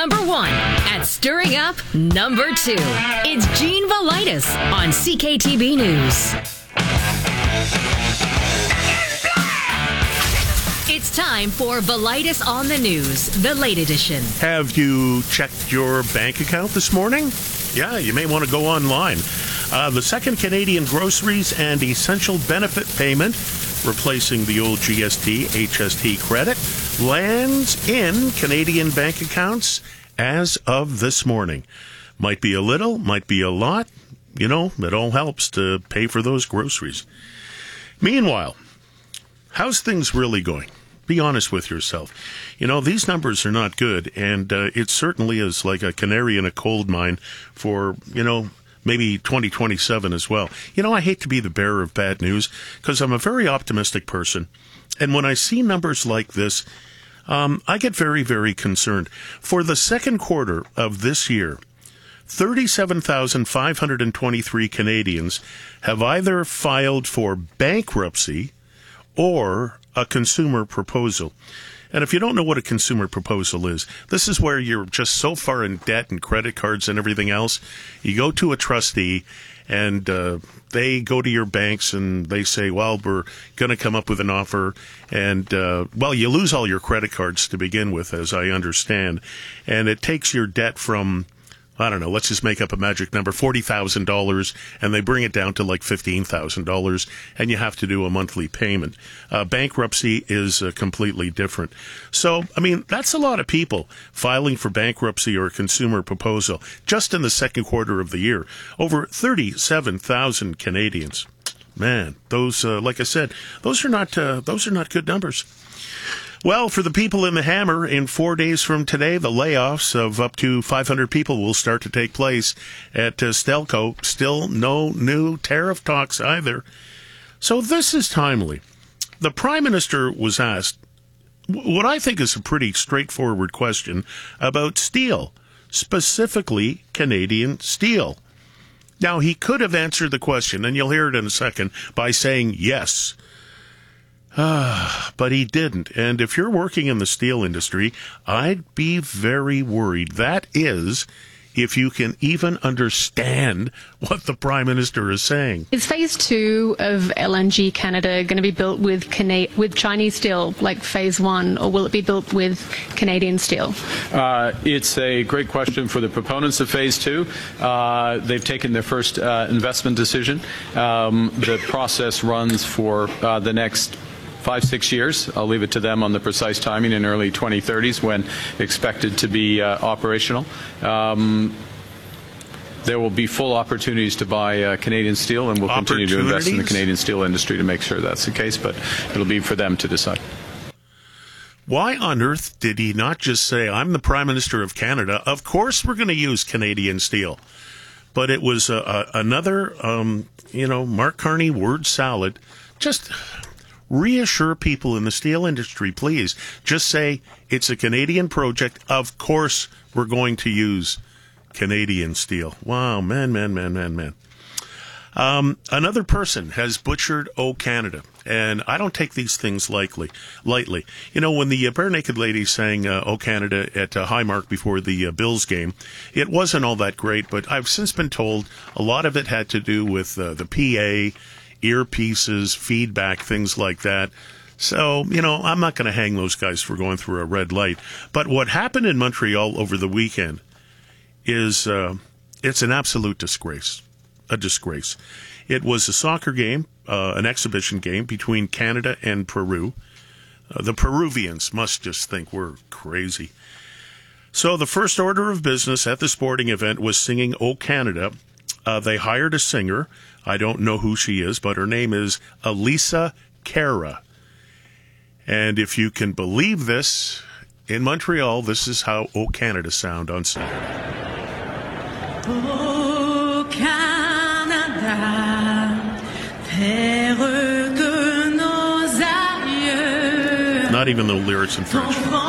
number one at stirring up number two. It's Gene Velitis on CKTB News. It's time for Velitis on the News, the late edition. Have you checked your bank account this morning? Yeah, you may want to go online. The second Canadian groceries and essential benefit payment, replacing the old GST, HST credit, lands in Canadian bank accounts as of this morning. Might be a little, might be a lot. You know, it all helps to pay for those groceries. Meanwhile, how's things really going? Be honest with yourself. You know, these numbers are not good, and it certainly is like a canary in a coal mine for, maybe 2027 as well. I hate to be the bearer of bad news because I'm a very optimistic person. And when I see numbers like this, I get very, very concerned. For the second quarter of this year, 37,523 Canadians have either filed for bankruptcy or a consumer proposal. And if you don't know what a consumer proposal is, this is where you're just so far in debt and credit cards and everything else. You go to a trustee and they go to your banks and they say, well, we're going to come up with an offer. And, you lose all your credit cards to begin with, as I understand. And it takes your debt from, I don't know, let's just make up a magic number, $40,000, and they bring it down to like $15,000, and you have to do a monthly payment. Bankruptcy is completely different. So, that's a lot of people filing for bankruptcy or consumer proposal just in the second quarter of the year. Over 37,000 Canadians. Man, those, like I said, those are not good numbers. Well, for the people in the hammer, in 4 days from today, the layoffs of up to 500 people will start to take place at Stelco. Still no new tariff talks either. So this is timely. The Prime Minister was asked what I think is a pretty straightforward question about steel, specifically Canadian steel. Now, he could have answered the question, and you'll hear it in a second, by saying yes. But he didn't. And if you're working in the steel industry, I'd be very worried. That is, if you can even understand what the Prime Minister is saying. Is Phase 2 of LNG Canada going to be built with Chinese steel, like Phase 1, or will it be built with Canadian steel? It's a great question for the proponents of Phase 2. They've taken their first investment decision. The process runs for the next 5-6 years. I'll leave it to them on the precise timing in early 2030s when expected to be operational. There will be full opportunities to buy Canadian steel, and we'll continue to invest in the Canadian steel industry to make sure that's the case, but it'll be for them to decide. Why on earth did he not just say, I'm the Prime Minister of Canada, of course we're going to use Canadian steel? But it was another, Mark Carney word salad. Just reassure people in the steel industry, please. Just say, it's a Canadian project. Of course, we're going to use Canadian steel. Wow, man. Another person has butchered O Canada, and I don't take these things lightly. When the Bare Naked Lady sang O Canada at Highmark before the Bills game, it wasn't all that great, but I've since been told a lot of it had to do with the PA, earpieces, feedback, things like that. So, I'm not going to hang those guys for going through a red light. But what happened in Montreal over the weekend is, it's an absolute disgrace. A disgrace. It was a soccer game, an exhibition game between Canada and Peru. The Peruvians must just think we're crazy. So the first order of business at the sporting event was singing O Canada. They hired a singer. I don't know who she is, but her name is Elisa Cara. And if you can believe this, in Montreal, this is how O Canada sound on Saturday. O Canada, terre que nos aïeux. Not even the lyrics in French.